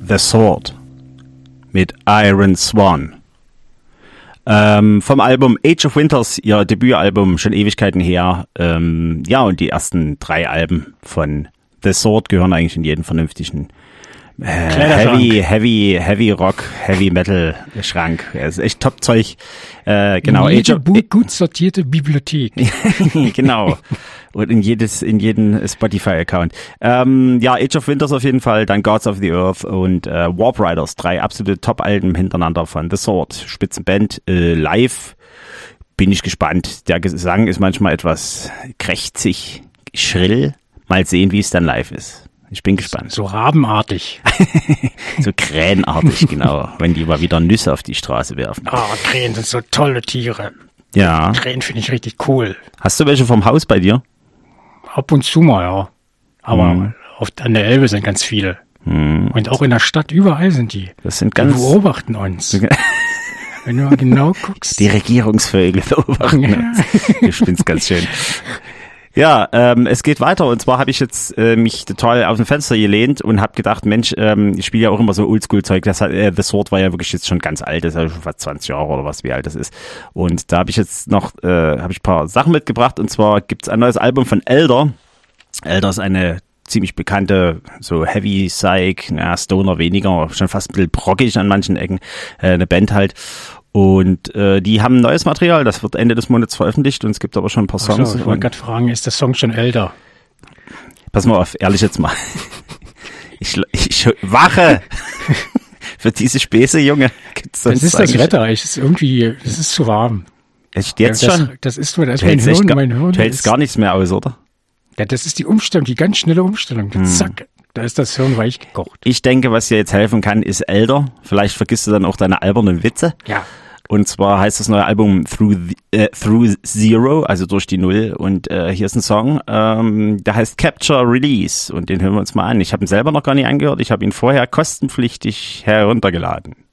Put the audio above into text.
The Sword mit Iron Swan. Vom Album Age of Winters, ihr Debütalbum, schon Ewigkeiten her. Ja, und die ersten 3 Alben von The Sword gehören eigentlich in jeden vernünftigen Heavy Rock, Heavy Metal Schrank. Es ist echt Top-Zeug. Genau. Gut sortierte Bibliothek. Genau. Und in jeden Spotify-Account. Ja, Age of Winters auf jeden Fall, dann Gods of the Earth und Warp Riders, 3 absolute Top-Alben hintereinander von The Sword. Spitzenband, live bin ich gespannt. Der Gesang ist manchmal etwas krächzig, schrill. Mal sehen, wie es dann live ist. Ich bin gespannt. So rabenartig. So krähenartig, genau. Wenn die mal wieder Nüsse auf die Straße werfen. Krähen sind so tolle Tiere. Ja. Krähen finde ich richtig cool. Hast du welche vom Haus bei dir? Ab und zu mal, ja. Aber an der Elbe sind ganz viele. Und auch in der Stadt, überall sind die. Das sind ganz... Die beobachten uns. Wenn du mal genau guckst. Die Regierungsvögel beobachten uns. Ich find's ganz schön. Ja, es geht weiter und zwar habe ich jetzt mich total aus dem Fenster gelehnt und habe gedacht, Mensch, ich spiele ja auch immer so Oldschool-Zeug. Das hat The Sword war ja wirklich jetzt schon ganz alt, das ist ja schon fast 20 Jahre oder was, wie alt das ist. Und da habe ich jetzt noch ein paar Sachen mitgebracht und zwar gibt's ein neues Album von Elder. Elder ist eine ziemlich bekannte, so Heavy Psych, Stoner weniger, schon fast ein bisschen brockig an manchen Ecken, eine Band halt. Und die haben neues Material, das wird Ende des Monats veröffentlicht und es gibt aber schon ein paar Songs. So, ich wollte gerade fragen, ist der Song schon älter? Pass mal auf, ehrlich jetzt mal. Ich wache für diese Späße, Junge. Das ist das Wetter, es ist zu warm. Echt jetzt schon? Das ist nur, das ist mein Hirn. Du hältst gar nichts mehr aus, oder? Ja, das ist die Umstellung, die ganz schnelle Umstellung. Zack. Da ist das Hirn weich gekocht. Ich denke, was dir jetzt helfen kann, ist Elder. Vielleicht vergisst du dann auch deine albernen Witze. Ja. Und zwar heißt das neue Album Through Zero, also durch die Null. Und hier ist ein Song, der heißt Capture Release. Und den hören wir uns mal an. Ich habe ihn selber noch gar nicht angehört. Ich habe ihn vorher kostenpflichtig heruntergeladen.